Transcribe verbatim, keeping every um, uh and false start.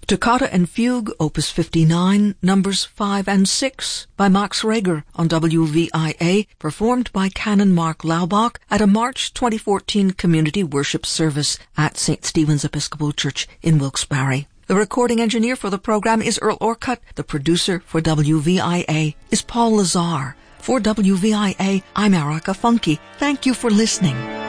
Toccata and Fugue, Opus fifty-nine, Numbers five and six, by Max Reger on W V I A, performed by Canon Mark Laubach at a March twenty fourteen community worship service at Saint Stephen's Episcopal Church in Wilkes-Barre. The recording engineer for the program is Earl Orcutt. The producer for W V I A is Paul Lazar. For W V I A, I'm Erica Funke. Thank you for listening.